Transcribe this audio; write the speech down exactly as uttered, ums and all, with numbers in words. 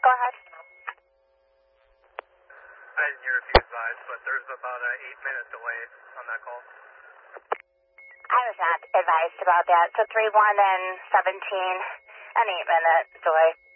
Go ahead. I didn't hear if you advised, but there's about an eight-minute delay on that call. I was not advised about that. So three one and seventeen, an eight-minute delay.